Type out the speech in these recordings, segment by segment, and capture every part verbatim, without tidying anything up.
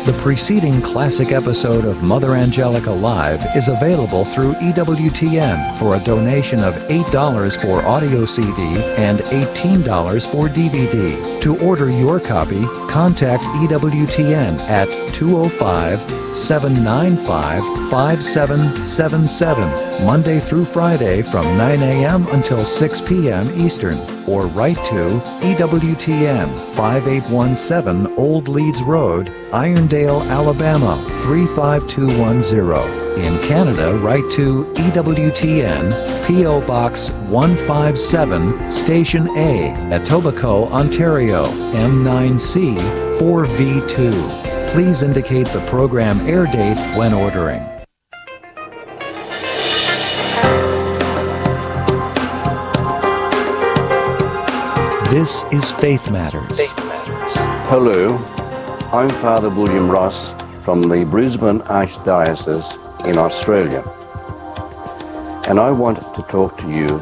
The preceding classic episode of Mother Angelica Live is available through E W T N for a donation of eight dollars for audio C D and eighteen dollars for D V D. To order your copy, contact E W T N at two oh five, seven nine five, five seven seven seven, Monday through Friday from nine a.m. until six p.m. Eastern, or write to E W T N, five eight one seven Old Leeds Road, Irondale, Alabama three five two one zero. In Canada, write to E W T N, P O Box one five seven, Station A, Etobicoke, Ontario, M nine C four V two. Please indicate the program air date when ordering. This is Faith Matters. Faith Matters. Hello, I'm Father William Ross from the Brisbane Archdiocese in Australia, and I want to talk to you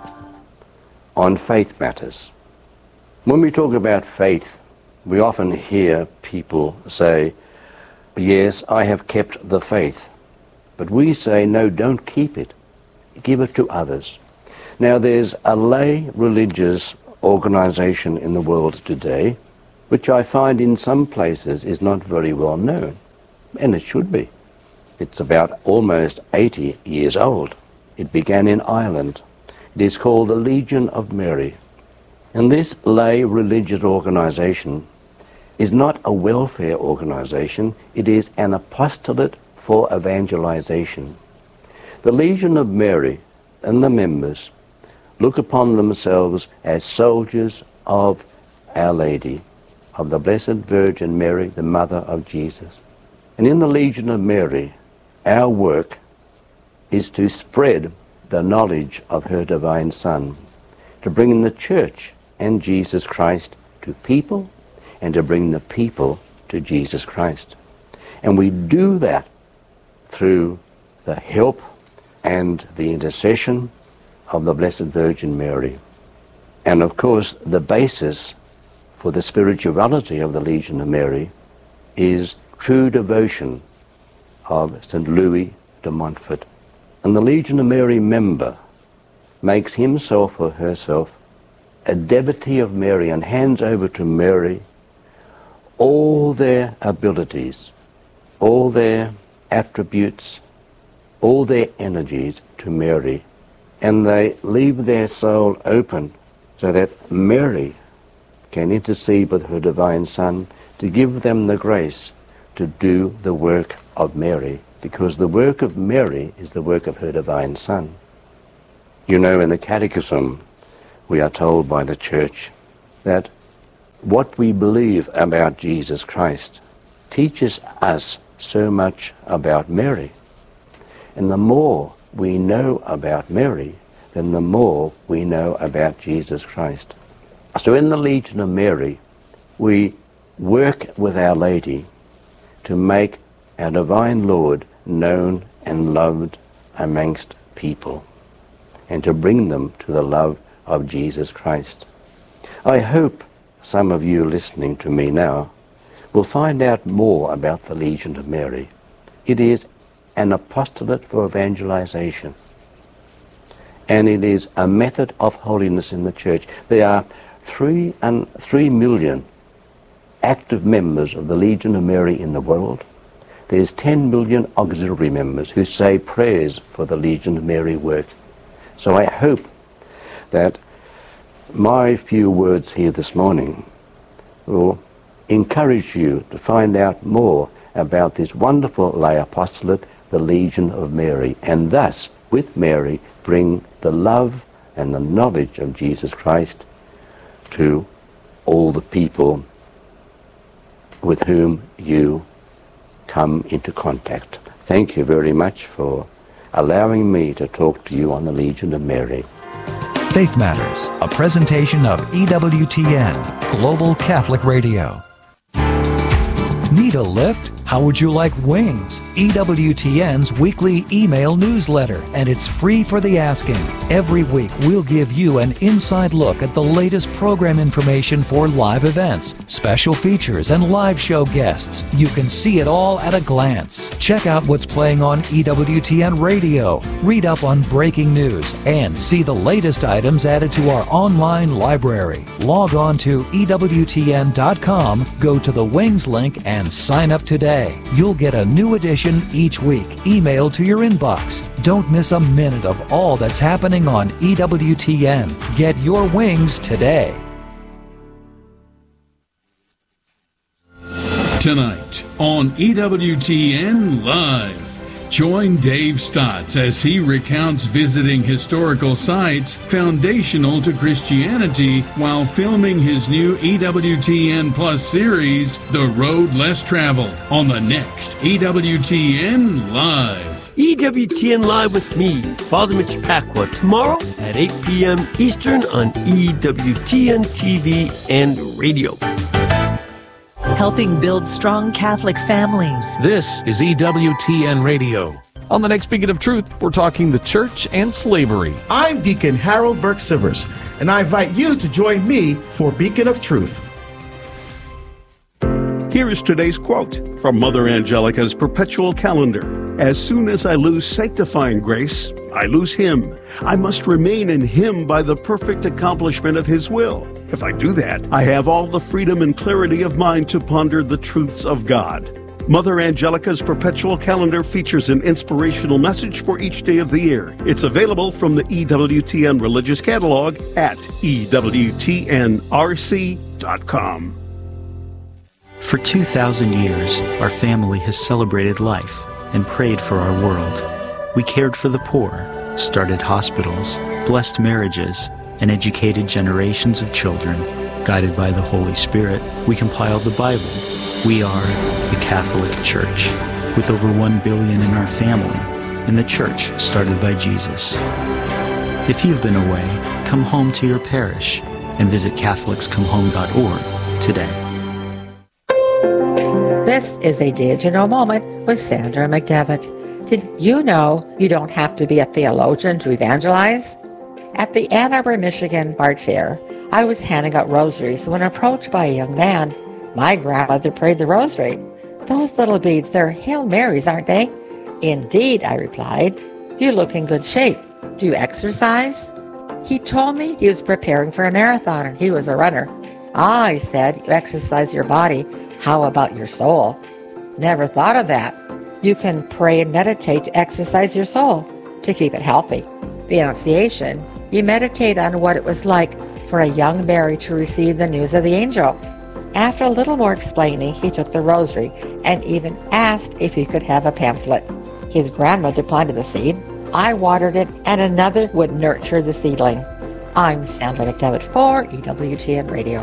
on faith matters. When we talk about faith, we often hear people say, yes, I have kept the faith. But we say, no, don't keep it. Give it to others. Now, there's a lay religious organization in the world today, which I find in some places is not very well known, and it should be. It's about almost eighty years old. It began in Ireland. It is called the Legion of Mary. And this lay religious organization is not a welfare organization, it is an apostolate for evangelization. The Legion of Mary and the members look upon themselves as soldiers of Our Lady, of the Blessed Virgin Mary, the Mother of Jesus. And in the Legion of Mary, our work is to spread the knowledge of her divine Son, to bring in the Church and Jesus Christ to people, and to bring the people to Jesus Christ. And we do that through the help and the intercession of the Blessed Virgin Mary. And of course, the basis for the spirituality of the Legion of Mary is true devotion of Saint Louis de Montfort. And the Legion of Mary member makes himself or herself a devotee of Mary and hands over to Mary all their abilities, all their attributes, all their energies to Mary. And they leave their soul open so that Mary can intercede with her divine Son to give them the grace to do the work of Mary, because the work of Mary is the work of her divine Son. You know, in the Catechism, we are told by the Church that what we believe about Jesus Christ teaches us so much about Mary. And the more we know about Mary, then the more we know about Jesus Christ. So in the Legion of Mary, we work with Our Lady to make our divine Lord known and loved amongst people, and to bring them to the love of Jesus Christ. I hope some of you listening to me now will find out more about the Legion of Mary. It is an apostolate for evangelization, and it is a method of holiness in the Church. There are three and three million active members of the Legion of Mary in the world. There's ten million auxiliary members who say prayers for the Legion of Mary work. So I hope that my few words here this morning will encourage you to find out more about this wonderful lay apostolate, the Legion of Mary, and thus, with Mary, bring the love and the knowledge of Jesus Christ to all the people with whom you come into contact. Thank you very much for allowing me to talk to you on the Legion of Mary. Faith Matters, a presentation of E W T N, Global Catholic Radio. Need a lift? How would you like wings? E W T N's weekly email newsletter, and it's free for the asking. Every week, we'll give you an inside look at the latest program information for live events, special features, and live show guests. You can see it all at a glance. Check out what's playing on E W T N Radio, read up on breaking news, and see the latest items added to our online library. Log on to E W T N dot com, go to the Wings link, and sign up today. You'll get a new edition each week emailed to your inbox. Don't miss a minute of all that's happening on E W T N. Get your wings today. Tonight on E W T N Live, join Dave Stotts as he recounts visiting historical sites foundational to Christianity while filming his new E W T N Plus series, The Road Less Traveled, on the next E W T N Live. E W T N Live with me, Father Mitch Pacwa, tomorrow at eight p.m. Eastern on E W T N T V and radio. Helping build strong Catholic families. This is E W T N Radio. On the next Beacon of Truth, we're talking the church and slavery. I'm Deacon Harold Burke Sivers, and I invite you to join me for Beacon of Truth. Here is today's quote from Mother Angelica's Perpetual Calendar. As soon as I lose sanctifying grace, I lose Him. I must remain in Him by the perfect accomplishment of His will. If I do that, I have all the freedom and clarity of mind to ponder the truths of God. Mother Angelica's Perpetual Calendar features an inspirational message for each day of the year. It's available from the E W T N Religious Catalog at E W T N R C dot com. For two thousand years, our family has celebrated life and prayed for our world. We cared for the poor, started hospitals, blessed marriages, and educated generations of children. Guided by the Holy Spirit, we compiled the Bible. We are the Catholic Church, with over one billion in our family, and the church started by Jesus. If you've been away, come home to your parish and visit Catholics Come Home dot org today. This is a Did You Know moment with Sandra McDevitt. Did you know you don't have to be a theologian to evangelize? At the Ann Arbor, Michigan Art Fair, I was handing out rosaries when approached by a young man. My grandmother prayed the rosary. Those little beads, they're Hail Marys, aren't they? Indeed, I replied. You look in good shape. Do you exercise? He told me he was preparing for a marathon and he was a runner. Ah, I said, you exercise your body. How about your soul? Never thought of that. You can pray and meditate to exercise your soul, to keep it healthy. The Annunciation, you meditate on what it was like for a young Mary to receive the news of the angel. After a little more explaining, he took the rosary and even asked if he could have a pamphlet. His grandmother planted the seed, I watered it, and another would nurture the seedling. I'm Sandra McDevitt for E W T N Radio.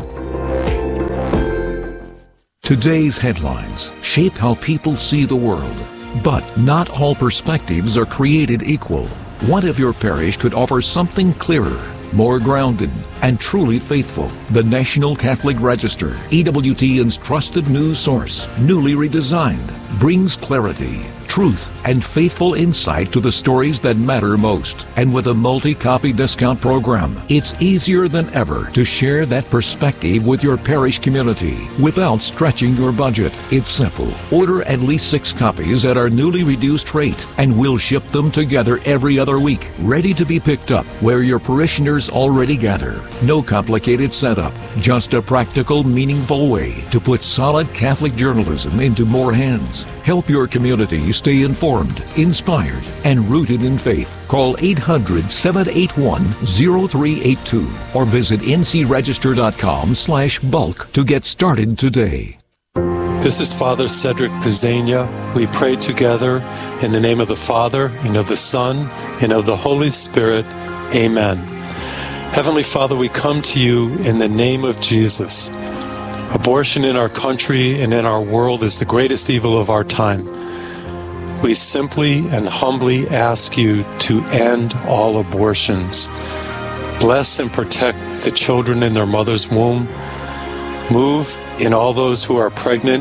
Today's headlines shape how people see the world, but not all perspectives are created equal. What if your parish could offer something clearer, more grounded, and truly faithful? The National Catholic Register, E W T N's trusted news source, newly redesigned, brings clarity, truth, and faithful insight to the stories that matter most. And with a multi-copy discount program, it's easier than ever to share that perspective with your parish community without stretching your budget. It's simple. Order at least six copies at our newly reduced rate, and we'll ship them together every other week, ready to be picked up where your parishioners already gather. No complicated setup, just a practical, meaningful way to put solid Catholic journalism into more hands. Help your community stay informed, inspired, and rooted in faith. Call eight hundred, seven eight one, zero three eight two or visit n c register dot com slash bulk to get started today. This is Father Cedric Pizzania. We pray together in the name of the Father, and of the Son, and of the Holy Spirit. Amen. Heavenly Father, we come to you in the name of Jesus. Abortion in our country and in our world is the greatest evil of our time. We simply and humbly ask you to end all abortions. Bless and protect the children in their mother's womb. Move in all those who are pregnant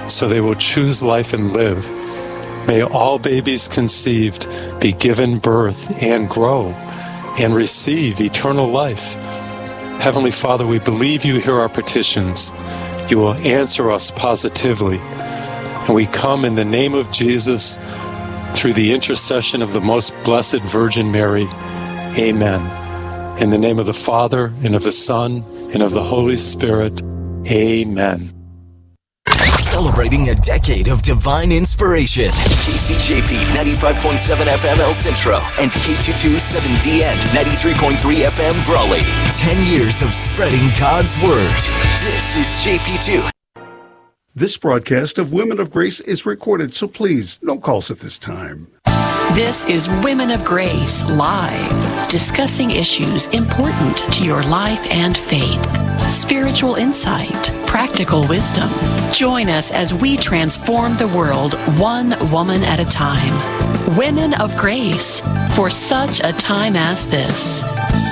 so they will choose life and live. May all babies conceived be given birth and grow and receive eternal life. Heavenly Father, we believe you hear our petitions. You will answer us positively. And we come in the name of Jesus through the intercession of the most blessed Virgin Mary. Amen. In the name of the Father, and of the Son, and of the Holy Spirit. Amen. Celebrating a decade of divine inspiration. K C J P ninety-five point seven F M El Centro and K two twenty-seven D N ninety-three point three F M Brawley. Ten years of spreading God's Word. This is J P two. This broadcast of Women of Grace is recorded, so please, no calls at this time. This is Women of Grace Live, discussing issues important to your life and faith. Spiritual insight, practical wisdom. Join us as we transform the world one woman at a time. Women of Grace, for such a time as this.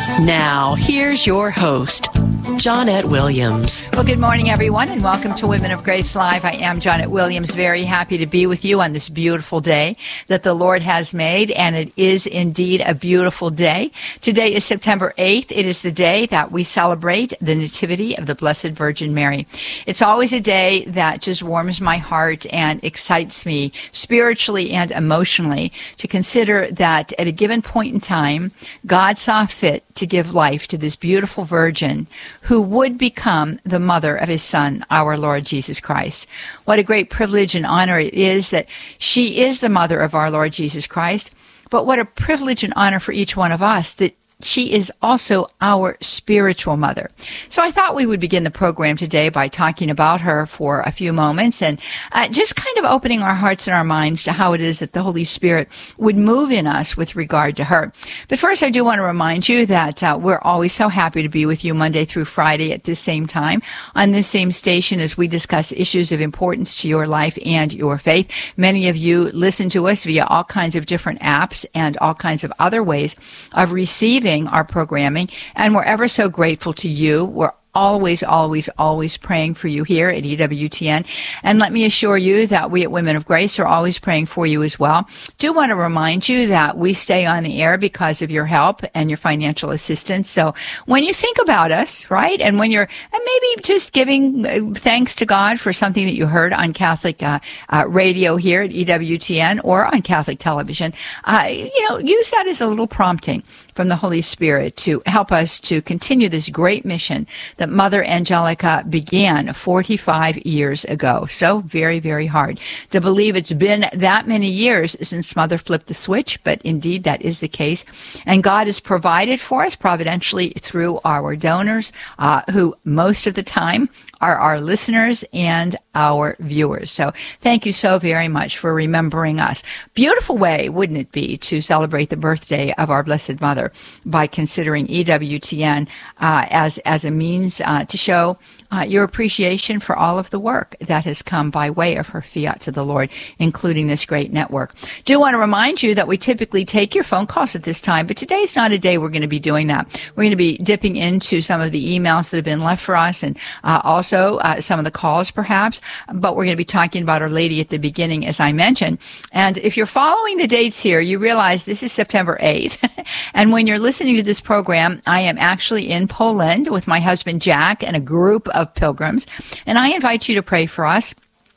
Now, here's your host, Johnnette Williams. Well, good morning, everyone, and welcome to Women of Grace Live. I am Johnnette Williams, very happy to be with you on this beautiful day that the Lord has made, and it is indeed a beautiful day. Today is September eighth. It is the day that we celebrate the Nativity of the Blessed Virgin Mary. It's always a day that just warms my heart and excites me spiritually and emotionally to consider that at a given point in time, God saw fit to give life to this beautiful virgin who would become the mother of his Son, our Lord Jesus Christ. What a great privilege and honor it is that she is the mother of our Lord Jesus Christ, but what a privilege and honor for each one of us that she is also our spiritual mother. So I thought we would begin the program today by talking about her for a few moments and uh, just kind of opening our hearts and our minds to how it is that the Holy Spirit would move in us with regard to her. But first, I do want to remind you that uh, we're always so happy to be with you Monday through Friday at this same time on this same station as we discuss issues of importance to your life and your faith. Many of you listen to us via all kinds of different apps and all kinds of other ways of receiving our programming, and we're ever so grateful to you. We're always, always, always praying for you here at E W T N. And let me assure you that we at Women of Grace are always praying for you as well. Do want to remind you that we stay on the air because of your help and your financial assistance. So when you think about us, right, and when you're and maybe just giving thanks to God for something that you heard on Catholic uh, uh, radio here at E W T N or on Catholic television, uh, you know, use that as a little prompting from the Holy Spirit to help us to continue this great mission that Mother Angelica began forty-five years ago. So very, very hard to believe it's been that many years since Mother flipped the switch, but indeed that is the case. And God has provided for us providentially through our donors, uh, who most of the time are our listeners and our viewers. So thank you so very much for remembering us. Beautiful way, wouldn't it be, to celebrate the birthday of our Blessed Mother by considering E W T N uh, as, as a means uh, to show Uh, your appreciation for all of the work that has come by way of her fiat to the Lord, including this great network. Do want to remind you that we typically take your phone calls at this time, but today's not a day we're going to be doing that. We're going to be dipping into some of the emails that have been left for us and uh, also uh, some of the calls perhaps, but we're going to be talking about Our Lady at the beginning, as I mentioned. And if you're following the dates here, you realize this is September eighth. And when you're listening to this program, I am actually in Poland with my husband Jack and a group of pilgrims, and I invite you to pray for us.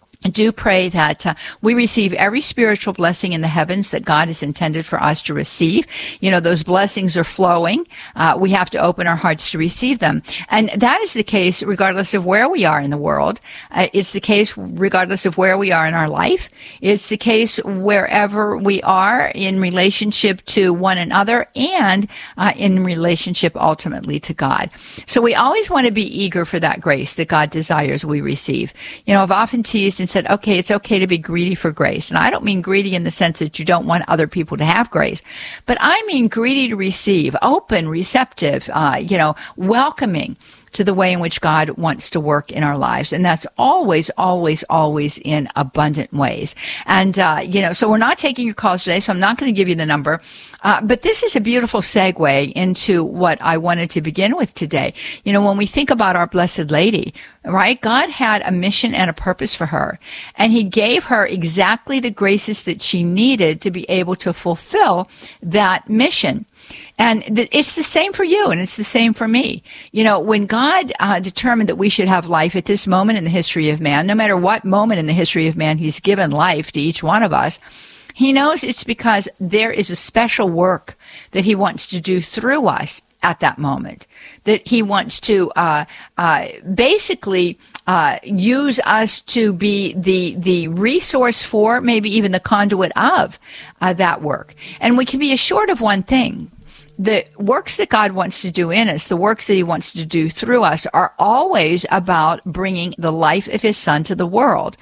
Do pray that uh, we receive every spiritual blessing in the heavens that God has intended for us to receive. You know, those blessings are flowing. Uh, we have to open our hearts to receive them. And that is the case regardless of where we are in the world. Uh, it's the case regardless of where we are in our life. It's the case wherever we are in relationship to one another and uh, in relationship ultimately to God. So we always want to be eager for that grace that God desires we receive. You know, I've often teased and said, okay, it's okay to be greedy for grace. And I don't mean greedy in the sense that you don't want other people to have grace, but I mean greedy to receive, open, receptive, uh, you know, welcoming to the way in which God wants to work in our lives. And that's always, always, always in abundant ways. And, uh, you know, so we're not taking your calls today, so I'm not going to give you the number. Uh, but this is a beautiful segue into what I wanted to begin with today. You know, when we think about our Blessed Lady, right? God had a mission and a purpose for her, and he gave her exactly the graces that she needed to be able to fulfill that mission. And th- it's the same for you, and it's the same for me. You know, when God uh, determined that we should have life at this moment in the history of man, no matter what moment in the history of man he's given life to each one of us, he knows it's because there is a special work that he wants to do through us at that moment, that he wants to uh, uh, basically uh, use us to be the the resource for, maybe even the conduit of uh, that work. And we can be assured of one thing. The works that God wants to do in us, the works that he wants to do through us, are always about bringing the life of his Son to the world.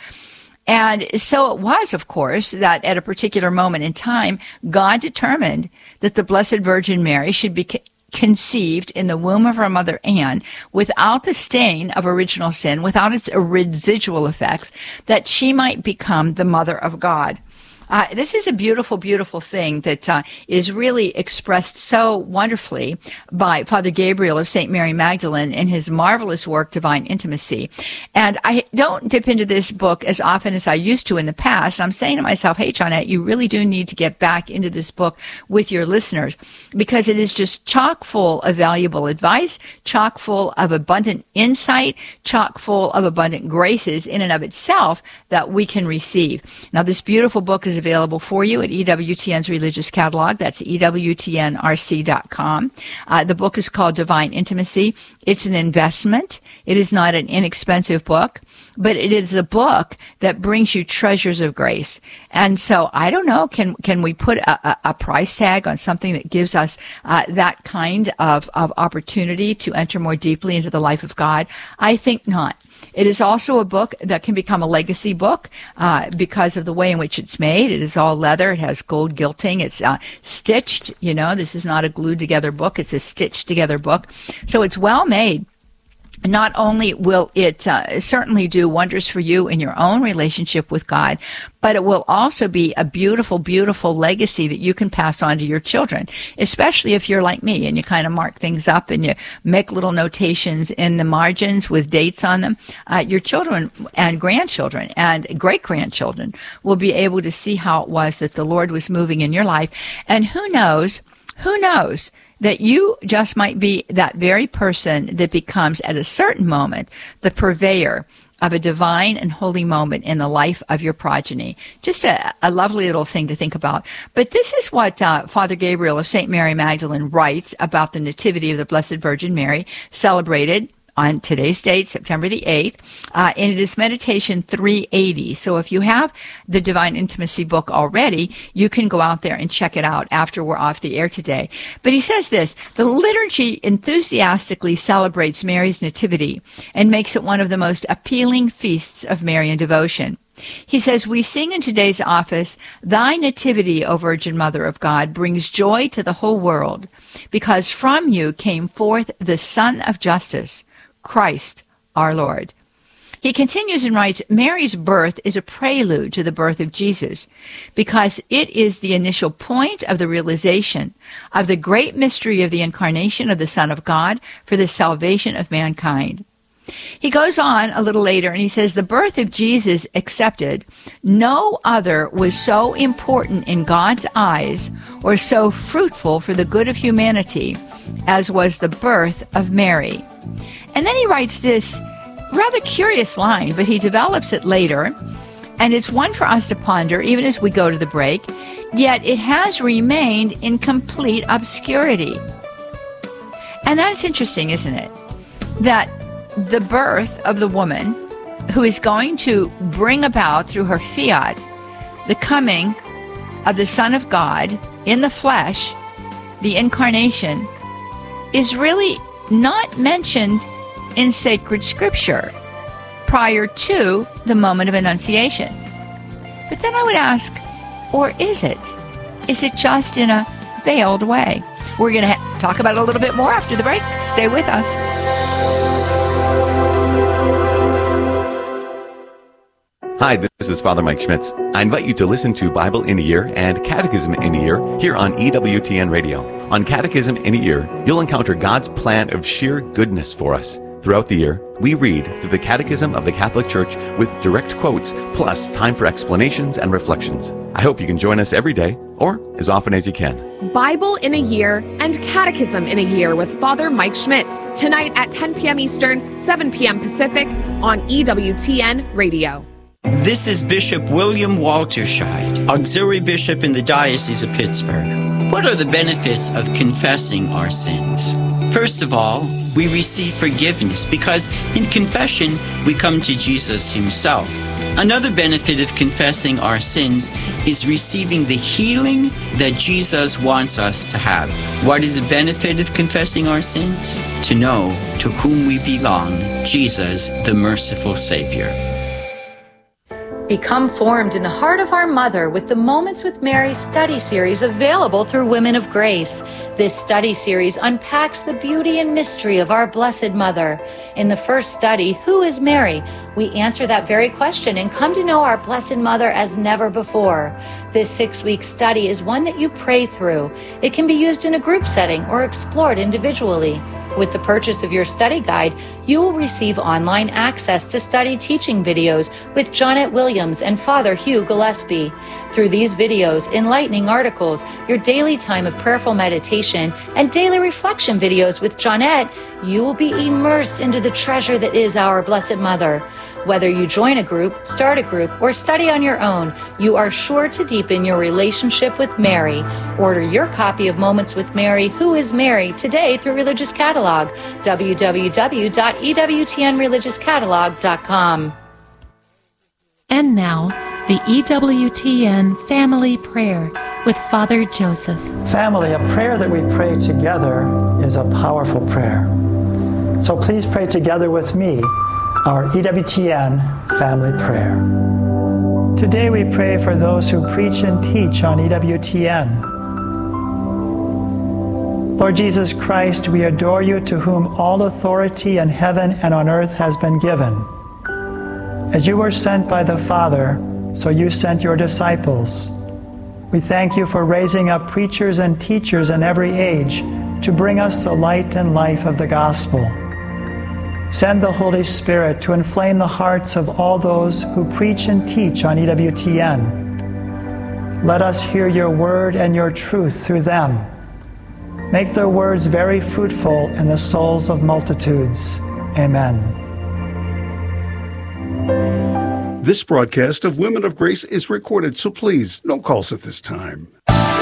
And so it was, of course, that at a particular moment in time, God determined that the Blessed Virgin Mary should be conceived in the womb of her mother Anne without the stain of original sin, without its residual effects, that she might become the mother of God. Uh, this is a beautiful, beautiful thing that uh, is really expressed so wonderfully by Father Gabriel of Saint Mary Magdalene in his marvelous work, Divine Intimacy. And I don't dip into this book as often as I used to in the past. I'm saying to myself, hey, Johnette, you really do need to get back into this book with your listeners, because it is just chock full of valuable advice, chock full of abundant insight, chock full of abundant graces in and of itself that we can receive. Now, this beautiful book is available for you at E W T N's Religious Catalog. That's E W T N R C dot com. Uh, the book is called Divine Intimacy. It's an investment. It is not an inexpensive book, but it is a book that brings you treasures of grace. And so I don't know, can can we put a, a, a price tag on something that gives us uh, that kind of, of opportunity to enter more deeply into the life of God? I think not. It is also a book that can become a legacy book uh, because of the way in which it's made. It is all leather. It has gold gilting. It's uh, stitched. You know, this is not a glued together book. It's a stitched together book. So it's well made. Not only will it uh, certainly do wonders for you in your own relationship with God, but it will also be a beautiful, beautiful legacy that you can pass on to your children, especially if you're like me and you kind of mark things up and you make little notations in the margins with dates on them. Uh, your children and grandchildren and great-grandchildren will be able to see how it was that the Lord was moving in your life. And who knows, who knows, that you just might be that very person that becomes, at a certain moment, the purveyor of a divine and holy moment in the life of your progeny. Just a, a lovely little thing to think about. But this is what uh, Father Gabriel of Saint Mary Magdalene writes about the Nativity of the Blessed Virgin Mary, celebrated on today's date, September the eighth, uh, and it is Meditation three eighty. So if you have the Divine Intimacy book already, you can go out there and check it out after we're off the air today. But he says this: the liturgy enthusiastically celebrates Mary's nativity and makes it one of the most appealing feasts of Marian devotion. He says, we sing in today's office, Thy nativity, O Virgin Mother of God, brings joy to the whole world, because from you came forth the Son of Justice, Christ our Lord. He continues and writes, Mary's birth is a prelude to the birth of Jesus, because it is the initial point of the realization of the great mystery of the incarnation of the Son of God for the salvation of mankind. He goes on a little later and he says, the birth of Jesus accepted, no other was so important in God's eyes or so fruitful for the good of humanity as was the birth of Mary. And then he writes this rather curious line, but he develops it later, and it's one for us to ponder even as we go to the break, yet it has remained in complete obscurity. And that's interesting, isn't it? That the birth of the woman who is going to bring about through her fiat the coming of the Son of God in the flesh, the incarnation, is really not mentioned in sacred scripture prior to the moment of Annunciation. But then I would ask, or is it? Is it just in a veiled way? We're going to ha- talk about it a little bit more after the break. Stay with us. Hi, this is Father Mike Schmitz. I invite you to listen to Bible in a Year and Catechism in a Year here on E W T N Radio. On Catechism in a Year, you'll encounter God's plan of sheer goodness for us. Throughout the year, we read through the Catechism of the Catholic Church with direct quotes, plus time for explanations and reflections. I hope you can join us every day, or as often as you can. Bible in a Year and Catechism in a Year with Father Mike Schmitz, tonight at ten p.m. Eastern, seven p.m. Pacific on E W T N Radio. This is Bishop William Walterscheid, Auxiliary Bishop in the Diocese of Pittsburgh. What are the benefits of confessing our sins? First of all, we receive forgiveness because in confession we come to Jesus himself. Another benefit of confessing our sins is receiving the healing that Jesus wants us to have. What is the benefit of confessing our sins? To know to whom we belong, Jesus, the merciful Savior. Become formed in the heart of our Mother with the Moments with Mary study series available through Women of Grace. This study series unpacks the beauty and mystery of our Blessed Mother. In the first study, Who is Mary? We answer that very question and come to know our Blessed Mother as never before. This six-week study is one that you pray through. It can be used in a group setting or explored individually. With the purchase of your study guide, you will receive online access to study teaching videos with Jonette Williams and Father Hugh Gillespie. Through these videos, enlightening articles, your daily time of prayerful meditation, and daily reflection videos with Jonette, you will be immersed into the treasure that is our Blessed Mother. Whether you join a group, start a group, or study on your own, you are sure to deepen your relationship with Mary. Order your copy of Moments with Mary, Who is Mary, today through Religious Catalog, w w w dot e w t n religious catalog dot com. And now, the E W T N Family Prayer with Father Joseph. Family, a prayer that we pray together is a powerful prayer. So please pray together with me our E W T N Family Prayer. Today we pray for those who preach and teach on E W T N. Lord Jesus Christ, we adore you, to whom all authority in heaven and on earth has been given. As you were sent by the Father, so you sent your disciples. We thank you for raising up preachers and teachers in every age to bring us the light and life of the gospel. Send the Holy Spirit to inflame the hearts of all those who preach and teach on E W T N. Let us hear your word and your truth through them. Make their words very fruitful in the souls of multitudes. Amen. This broadcast of Women of Grace is recorded, so please, no calls at this time.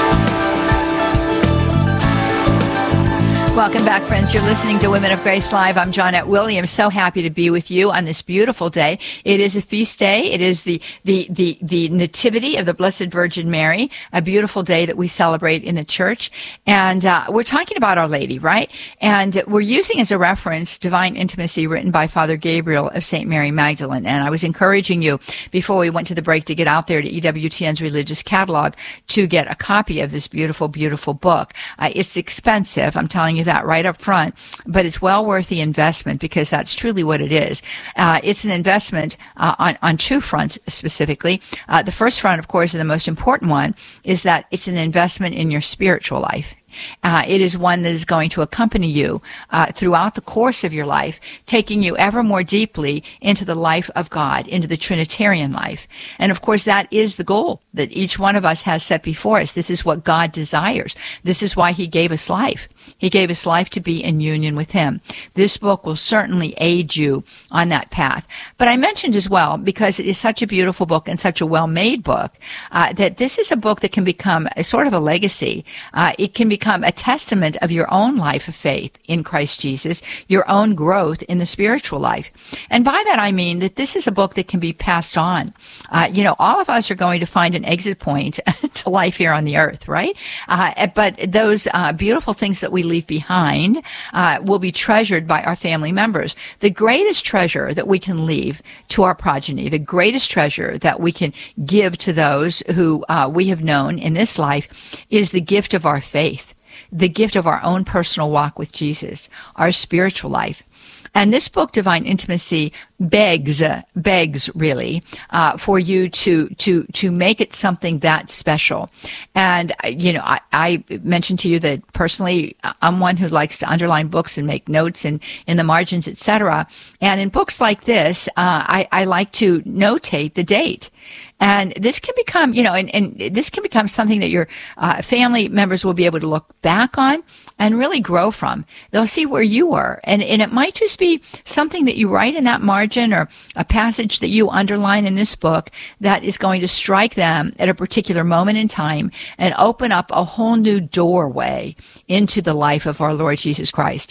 Welcome back, friends. You're listening to Women of Grace Live. I'm Jonette Williams. So happy to be with you on this beautiful day. It is a feast day. It is the the the the Nativity of the Blessed Virgin Mary, a beautiful day that we celebrate in the church. And uh, we're talking about Our Lady, right? And we're using as a reference Divine Intimacy, written by Father Gabriel of Saint Mary Magdalene. And I was encouraging you before we went to the break to get out there to E W T N's Religious Catalog to get a copy of this beautiful, beautiful book. Uh, it's expensive. I'm telling you that right up front, but it's well worth the investment, because that's truly what it is. Uh, it's an investment uh, on, on two fronts specifically. Uh, the first front, of course, and the most important one, is that it's an investment in your spiritual life. Uh, it is one that is going to accompany you uh, throughout the course of your life, taking you ever more deeply into the life of God, into the Trinitarian life. And of course, that is the goal that each one of us has set before us. This is what God desires. This is why he gave us life. He gave us life to be in union with him. This book will certainly aid you on that path. But I mentioned as well, because it is such a beautiful book and such a well-made book, uh, that this is a book that can become a sort of a legacy. Uh, it can become a testament of your own life of faith in Christ Jesus, your own growth in the spiritual life. And by that I mean that this is a book that can be passed on. Uh, you know, all of us are going to find an exit point to life here on the earth, right? Uh, but those uh, beautiful things that we leave behind uh, will be treasured by our family members. The greatest treasure that we can leave to our progeny, the greatest treasure that we can give to those who uh, we have known in this life, is the gift of our faith, the gift of our own personal walk with Jesus, our spiritual life. And this book, Divine Intimacy, begs, uh, begs really, uh, for you to, to, to make it something that special. And, uh, you know, I, I mentioned to you that personally, I'm one who likes to underline books and make notes in, in the margins, et cetera. And in books like this, uh, I, I like to notate the date. And this can become, you know, and, and this can become something that your uh, family members will be able to look back on and really grow from. They'll see where you were. And, and it might just be something that you write in that margin or a passage that you underline in this book that is going to strike them at a particular moment in time and open up a whole new doorway into the life of our Lord Jesus Christ,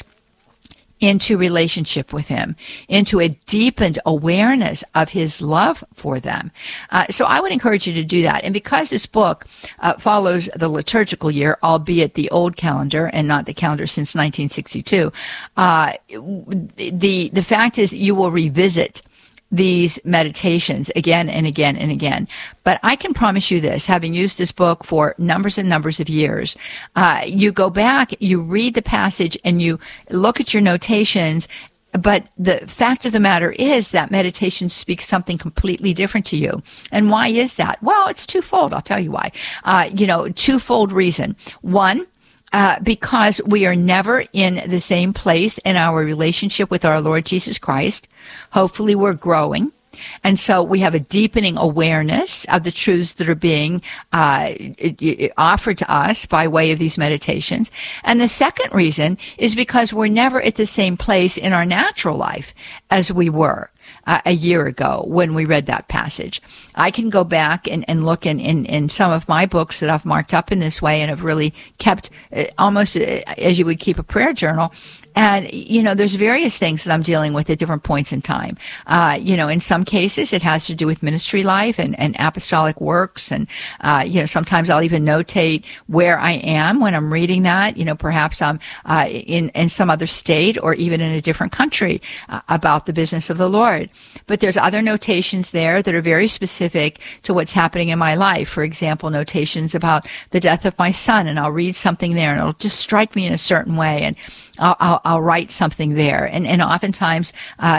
into relationship with him, into a deepened awareness of his love for them. Uh, so I would encourage you to do that. And because this book uh, follows the liturgical year, albeit the old calendar and not the calendar since nineteen sixty-two, uh, the, the fact is you will revisit these meditations again and again and again. But I can promise you this, having used this book for numbers and numbers of years, uh, you go back, you read the passage, and you look at your notations, but the fact of the matter is that meditation speaks something completely different to you. And why is that? Well, it's twofold. I'll tell you why. Uh, you know, twofold reason. One, Uh, because we are never in the same place in our relationship with our Lord Jesus Christ. Hopefully we're growing. And so we have a deepening awareness of the truths that are being uh, offered to us by way of these meditations. And the second reason is because we're never at the same place in our natural life as we were Uh, a year ago when we read that passage. I can go back and, and look in, in, in some of my books that I've marked up in this way and have really kept uh, almost uh, as you would keep a prayer journal. And, you know, there's various things that I'm dealing with at different points in time. Uh, you know, in some cases, it has to do with ministry life and, and apostolic works. And, uh, you know, sometimes I'll even notate where I am when I'm reading that. You know, perhaps I'm uh, in, in some other state or even in a different country uh, about the business of the Lord. But there's other notations there that are very specific to what's happening in my life. For example, notations about the death of my son. And I'll read something there and it'll just strike me in a certain way. And I'll, I'll, I'll write something there. And, and oftentimes, uh,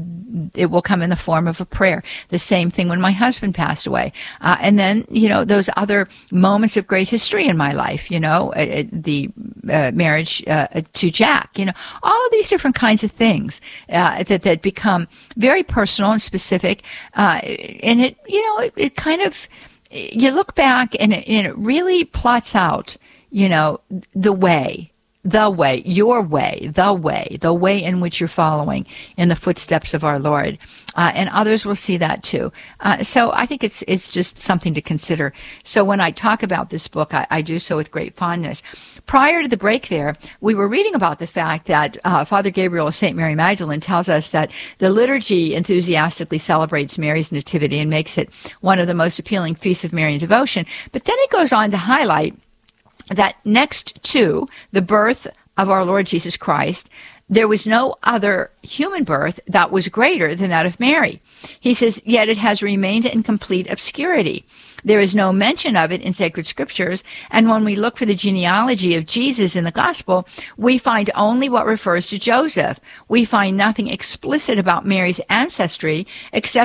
it will come in the form of a prayer. The same thing when my husband passed away. Uh, and then, you know, those other moments of great history in my life, you know, uh, the uh, marriage uh, to Jack, you know, all of these different kinds of things uh, that, that become very personal and specific. Uh, and it, you know, it, it kind of, you look back and it, and it really plots out, you know, the way. The way, your way, the way, the way in which you're following in the footsteps of our Lord. Uh, and others will see that too. Uh, so I think it's it's just something to consider. So when I talk about this book, I, I do so with great fondness. Prior to the break there, we were reading about the fact that uh, Father Gabriel of Saint Mary Magdalene tells us that the liturgy enthusiastically celebrates Mary's nativity and makes it one of the most appealing feasts of Marian devotion. But then it goes on to highlight that next to the birth of our Lord Jesus Christ, there was no other human birth that was greater than that of Mary. He says, yet it has remained in complete obscurity. There is no mention of it in sacred scriptures, and when we look for the genealogy of Jesus in the gospel, we find only what refers to Joseph. We find nothing explicit about Mary's ancestry except